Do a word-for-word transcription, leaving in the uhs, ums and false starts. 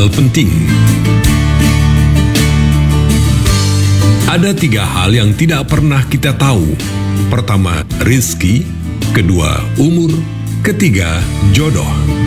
hal penting. Ada tiga hal yang tidak pernah kita tahu. Pertama, rezeki. Kedua, umur. Ketiga, jodoh.